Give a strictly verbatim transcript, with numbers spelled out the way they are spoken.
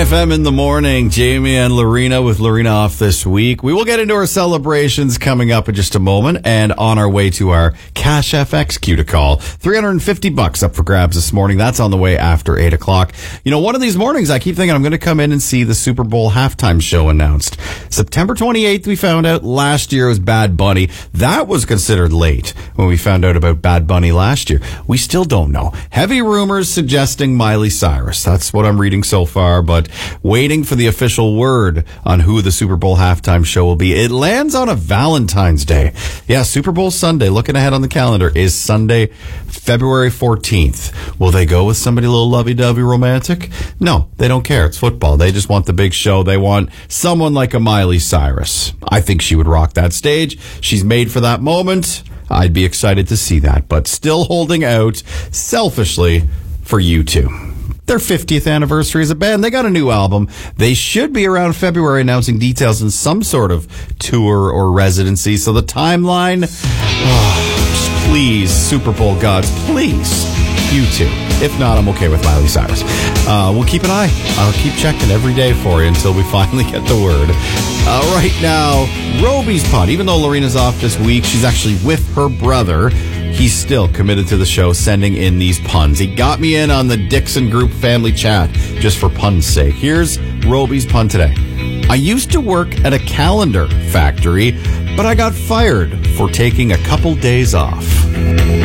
F M in the morning. Jamie and Lorena with Lorena off this week. We will get into our celebrations coming up in just a moment, and on our way to our Cash F X queue to call. three hundred fifty bucks up for grabs this morning. That's on the way after eight o'clock. You know, one of these mornings I keep thinking I'm going to come in and see the Super Bowl halftime show announced. September twenty-eighth, we found out last year was Bad Bunny. That was considered late when we found out about Bad Bunny last year. We still don't know. Heavy rumors suggesting Miley Cyrus. That's what I'm reading so far, but waiting for the official word on who the Super Bowl halftime show will be. It lands on a Valentine's Day. Yeah, Super Bowl Sunday, looking ahead on the calendar, is Sunday, February fourteenth. Will they go with somebody a little lovey-dovey romantic? No, they don't care. It's football. They just want the big show. They want someone like a Miley Cyrus. I think she would rock that stage. She's made for that moment. I'd be excited to see that, but still holding out selfishly for U two. Their fiftieth anniversary as a band. They got a new album. They should be around February announcing details in some sort of tour or residency. So the timeline, oh, just please, Super Bowl gods, please, U two. If not, I'm okay with Miley Cyrus. Uh, we'll keep an eye. I'll keep checking every day for you until we finally get the word. Uh, right now, Roby's Pod. Even though Lorena's off this week, she's actually with her brother. He's still committed to the show, sending in these puns. He got me in on the Dixon Group family chat just for pun's sake. Here's Roby's pun today. I used to work at a calendar factory, but I got fired for taking a couple days off.